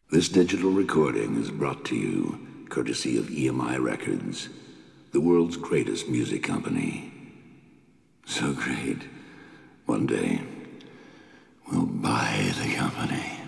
This digital recording is brought to you courtesy of EMI Records, the world's greatest music company. So great, one day we'll buy the company.